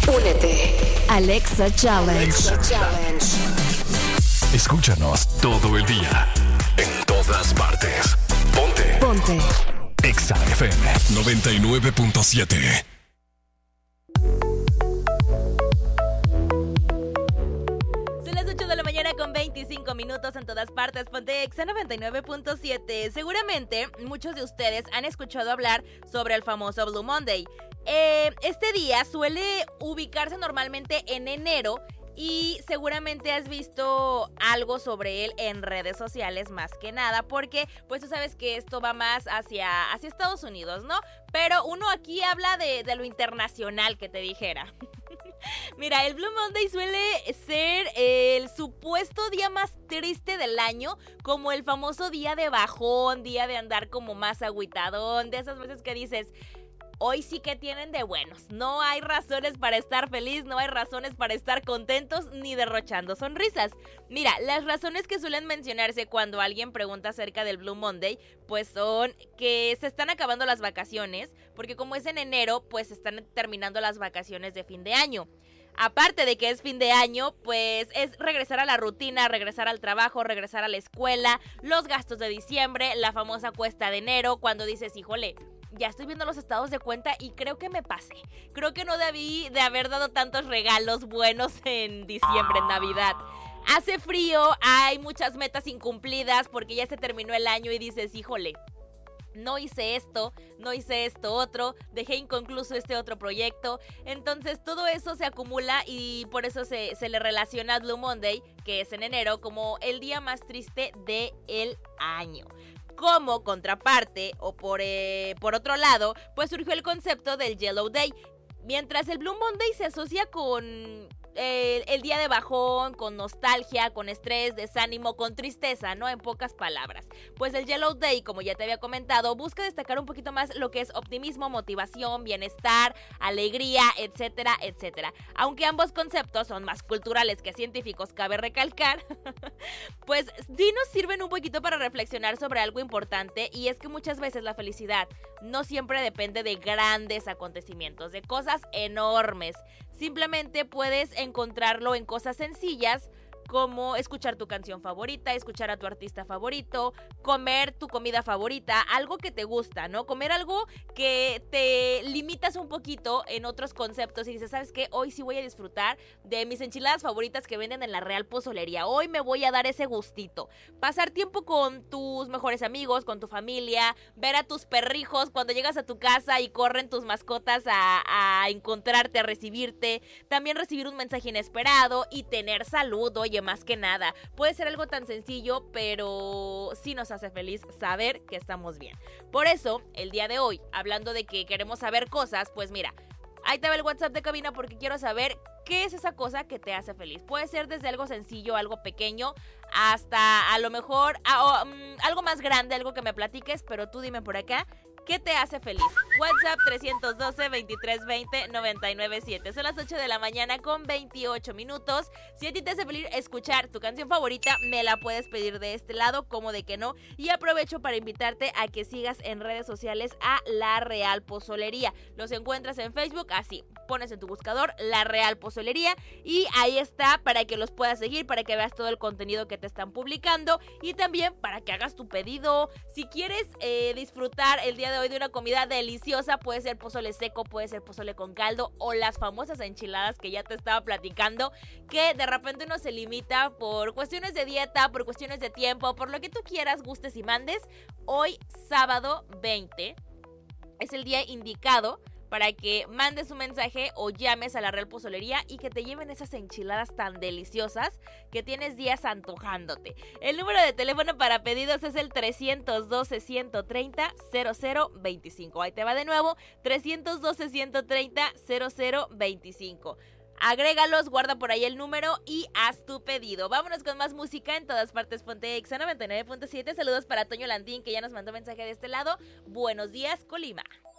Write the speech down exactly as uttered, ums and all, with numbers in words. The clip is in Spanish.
Únete. Alexa Challenge. Alexa Challenge. Escúchanos todo el día. En todas partes. Ponte. Ponte. Exa F M noventa y nueve punto siete. Con veinticinco minutos en todas partes, ponte Exa noventa y nueve punto siete. Seguramente muchos de ustedes han escuchado hablar sobre el famoso Blue Monday. Eh, este día suele ubicarse normalmente en enero y seguramente has visto algo sobre él en redes sociales más que nada, porque pues tú sabes que esto va más hacia, hacia Estados Unidos, ¿no? Pero uno aquí habla de, de lo internacional, que te dijera. Mira, el Blue Monday suele ser el supuesto día más triste del año, como el famoso día de bajón, día de andar como más agüitadón, de esas veces que dices, hoy sí que tienen de buenos, no hay razones para estar feliz, no hay razones para estar contentos ni derrochando sonrisas. Mira, las razones que suelen mencionarse cuando alguien pregunta acerca del Blue Monday, pues son que se están acabando las vacaciones, porque como es en enero, pues están terminando las vacaciones de fin de año. Aparte de que es fin de año, pues es regresar a la rutina, regresar al trabajo, regresar a la escuela, los gastos de diciembre, la famosa cuesta de enero, cuando dices, híjole, ya estoy viendo los estados de cuenta y creo que me pasé. Creo que no debí de haber dado tantos regalos buenos en diciembre, en Navidad. Hace frío, hay muchas metas incumplidas porque ya se terminó el año y dices, híjole, no hice esto, no hice esto otro, dejé inconcluso este otro proyecto. Entonces todo eso se acumula y por eso se, se le relaciona a Blue Monday, que es en enero, como el día más triste del año. Como contraparte, o por, eh, por otro lado, pues surgió el concepto del Yellow Day. Mientras el Blue Monday se asocia con eh, el día de bajón, con nostalgia, con estrés, desánimo, con tristeza, ¿no? En pocas palabras. Pues el Yellow Day, como ya te había comentado, busca destacar un poquito más lo que es optimismo, motivación, bienestar, alegría, etcétera, etcétera. Aunque ambos conceptos son más culturales que científicos, cabe recalcar, pues sí nos sirven un poquito para reflexionar sobre algo importante, y es que muchas veces la felicidad no siempre depende de grandes acontecimientos, de cosas enormes. Simplemente puedes encontrarlo en cosas sencillas, como escuchar tu canción favorita, escuchar a tu artista favorito, comer tu comida favorita, algo que te gusta, ¿no? Comer algo que te limitas un poquito en otros conceptos y dices, ¿sabes qué? Hoy sí voy a disfrutar de mis enchiladas favoritas que venden en la Real Pozolería. Hoy me voy a dar ese gustito. Pasar tiempo con tus mejores amigos, con tu familia, ver a tus perrijos cuando llegas a tu casa y corren tus mascotas a, a encontrarte, a recibirte. También recibir un mensaje inesperado y tener salud, oye, más que nada. Puede ser algo tan sencillo, pero sí nos hace feliz saber que estamos bien. Por eso, el día de hoy, hablando de que queremos saber cosas, pues mira, ahí te va el WhatsApp de cabina porque quiero saber qué es esa cosa que te hace feliz. Puede ser desde algo sencillo, algo pequeño, hasta a lo mejor a, um, algo más grande, algo que me platiques, pero tú dime por acá, ¿qué te hace feliz? WhatsApp tres uno dos, veintitrés veinte, noventa y nueve siete. Son las ocho de la mañana con veintiocho minutos. Si a ti te hace feliz escuchar tu canción favorita, me la puedes pedir de este lado, como de que no. Y aprovecho para invitarte a que sigas en redes sociales a La Real Pozolería. Los encuentras en Facebook, así, pones en tu buscador La Real Pozolería y ahí está para que los puedas seguir, para que veas todo el contenido que te están publicando y también para que hagas tu pedido. Si quieres eh, disfrutar el día de hoy de una comida deliciosa, puede ser pozole seco, puede ser pozole con caldo o las famosas enchiladas que ya te estaba platicando, que de repente uno se limita por cuestiones de dieta, por cuestiones de tiempo, por lo que tú quieras, gustes y mandes. Hoy, sábado veinte, es el día indicado para que mandes un mensaje o llames a La Real Pozolería y que te lleven esas enchiladas tan deliciosas que tienes días antojándote. El número de teléfono para pedidos es el trescientos doce, ciento treinta, cero cero veinticinco. Ahí te va de nuevo, trescientos doce, ciento treinta, cero cero veinticinco. Agrégalos, guarda por ahí el número y haz tu pedido. Vámonos con más música en todas partes. Ponte Exa noventa y nueve punto siete. Saludos para Toño Landín, que ya nos mandó mensaje de este lado. Buenos días, Colima.